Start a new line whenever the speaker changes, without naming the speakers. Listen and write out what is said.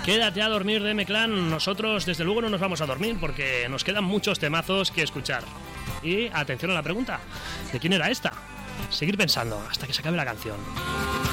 Quédate a dormir de M-Clan. Nosotros desde luego no nos vamos a dormir porque nos quedan muchos temazos que escuchar. Y atención a la pregunta, ¿de quién era esta? Seguir pensando hasta que se acabe la canción.